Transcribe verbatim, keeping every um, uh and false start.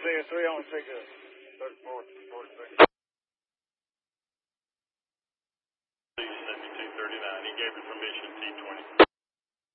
Clear three on pickup. thirty-four, forty-six. seventy-two thirty-nine. He gave it permission, T twenty.